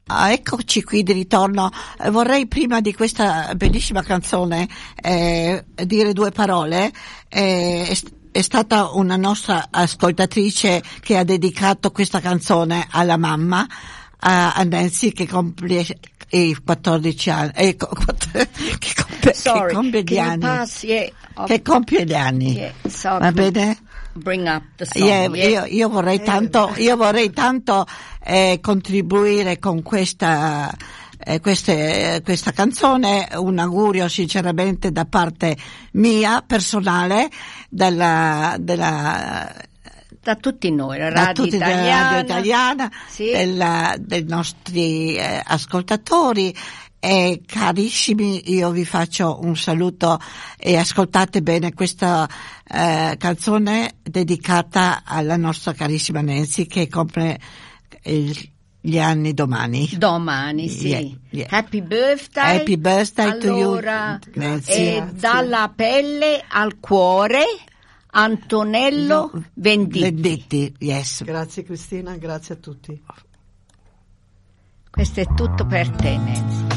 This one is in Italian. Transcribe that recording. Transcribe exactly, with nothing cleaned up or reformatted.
Ah, eccoci qui di ritorno. Eh, vorrei prima di questa bellissima canzone eh, dire due parole. Eh, è, è stata una nostra ascoltatrice che ha dedicato questa canzone alla mamma, a, a Nancy, che compie i quattordici anni, eh, che compie, Sorry, che compie gli can you anni, pass, yeah, of- che compie gli anni. yeah, so Va can bene? bring up the song. Yeah, yeah. io, io vorrei tanto, io vorrei tanto eh, contribuire con questa, eh, queste, questa canzone. Un augurio sinceramente da parte mia personale, della, della Da tutti noi, la da radio tutti della italiana, radio italiana, sì. della, dei nostri eh, ascoltatori. E carissimi, io vi faccio un saluto e ascoltate bene questa eh, canzone dedicata alla nostra carissima Nancy, che compie il, gli anni domani. Domani, sì. Yeah, yeah. Happy birthday. Happy birthday allora, to you, Nancy. E Grazie. dalla pelle al cuore, Antonello No, Venditti. Venditti, yes. Grazie Cristina, grazie a tutti. Questo è tutto per te, Nancy.